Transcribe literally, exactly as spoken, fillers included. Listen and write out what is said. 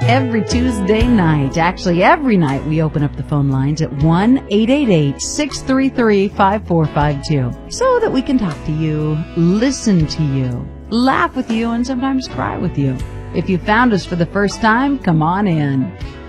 every Tuesday night. Actually, every night we open up the phone lines at one eight eight eight, six three three, five four five two so that we can talk to you, listen to you, laugh with you, and sometimes cry with you. If you found us for the first time, come on in.